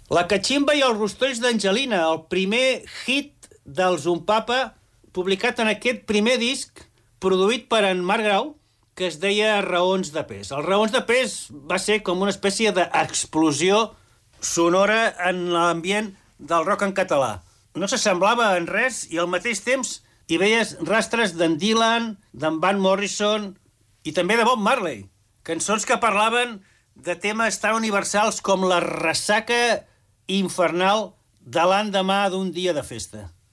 La Catximba i els rostolls d'Angelina, el primer hit dels Umpapa, publicat en aquest primer disc, produït per en Marc Grau, que es deia Raons de pes. El Raons de pes va ser com una espècie d'explosió sonora en l'ambient del rock en català. No s'assemblava en res i al mateix temps hi veies rastres d'en Dylan, d'en Van Morrison i també de Bob Marley. Cançons que parlaven de temes tan universals com la ressaca infernal de l'endemà d'un dia de festa.